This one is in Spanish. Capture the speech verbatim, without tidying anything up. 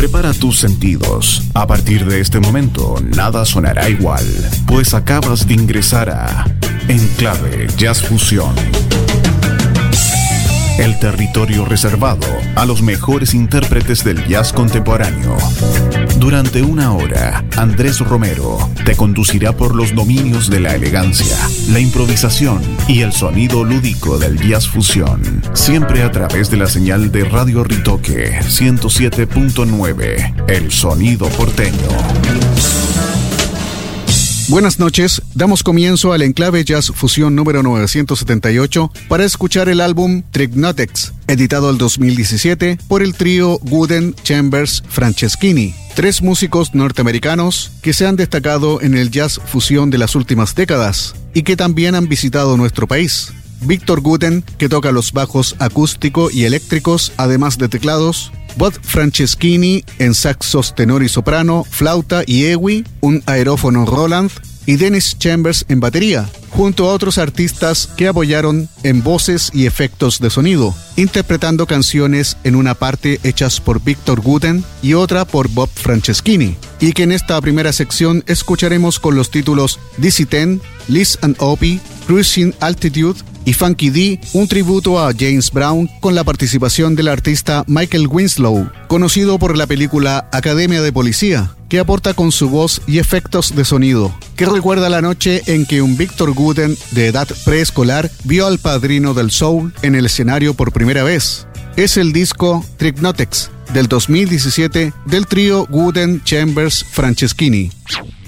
Prepara tus sentidos. A partir de este momento, nada sonará igual, pues acabas de ingresar a Enclave Jazz Fusión. El territorio reservado a los mejores intérpretes del jazz contemporáneo. Durante una hora, Andrés Romero te conducirá por los dominios de la elegancia, la improvisación y el sonido lúdico del jazz fusión. Siempre a través de la señal de Radio Ritoque ciento siete punto nueve, el sonido porteño. Buenas noches, damos comienzo al Enclave Jazz Fusión número novecientos setenta y ocho para escuchar el álbum Trignotix, editado el dos mil diecisiete por el trío Wooden Chambers Franceschini, tres músicos norteamericanos que se han destacado en el jazz fusión de las últimas décadas y que también han visitado nuestro país. Victor Wooden, que toca los bajos acústico y eléctricos, además de teclados; Bob Franceschini en saxos tenor y soprano, flauta y ewi, un aerófono Roland; y Dennis Chambers en batería, junto a otros artistas que apoyaron en voces y efectos de sonido, interpretando canciones en una parte hechas por Victor Wooden y otra por Bob Franceschini, y que en esta primera sección escucharemos con los títulos Dizzy Ten, Liz and Opie, Cruising Altitude y Funky D, un tributo a James Brown con la participación del artista Michael Winslow, conocido por la película Academia de Policía, que aporta con su voz y efectos de sonido, que recuerda la noche en que un Victor Wooden de edad preescolar vio al padrino del soul en el escenario por primera vez. Es el disco Trignotix del dos mil diecisiete del trío Wooden Chambers Franceschini.